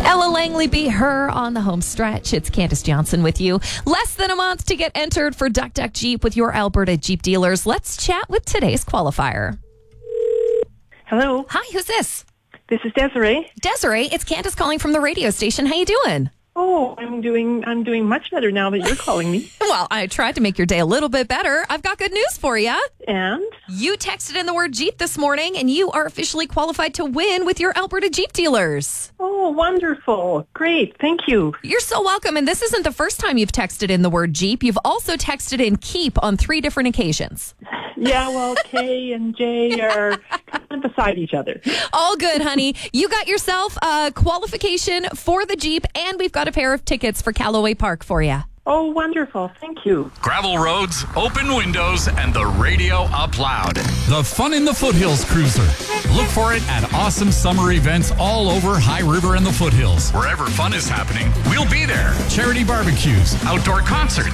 Ella Langley beat her on the home stretch. It's Candace Johnson with you. Less than a month to get entered for Duck Duck Jeep with your Alberta Jeep dealers. Let's chat with today's qualifier. Hello. Hi, who's this? This is Desiree. Desiree, it's Candace calling from the radio station. How you doing? Oh, I'm doing much better now that you're calling me. Well, I tried to make your day a little bit better. I've got good news for you. And? You texted in the word Jeep this morning, and you are officially qualified to win with your Alberta Jeep dealers. Oh, wonderful. Great. Thank you. You're so welcome. And this isn't the first time you've texted in the word Jeep. You've also texted in Keep on 3 different occasions. Yeah, well, K and J are kind of beside each other. All good, honey. You got yourself a qualification for the Jeep, and we've got a pair of tickets for Callaway Park for you. Oh, wonderful. Thank you. Gravel roads, open windows, and the radio up loud. The Fun in the Foothills Cruiser. Look for it at awesome summer events all over High River and the Foothills. Wherever fun is happening, we'll be there. Charity barbecues, Outdoor concerts,